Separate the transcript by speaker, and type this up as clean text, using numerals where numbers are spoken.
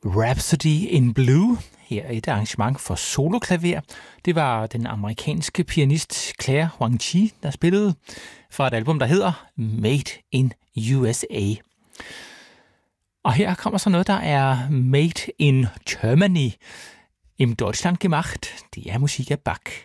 Speaker 1: Rhapsody in Blue. Her er et arrangement for soloklaver. Det var den amerikanske pianist Claire Huang-Chi, der spillede fra et album, der hedder Made in USA. Og her kommer så noget, der er Made in Germany. Im Deutschland gemacht. Det er musik af Bach.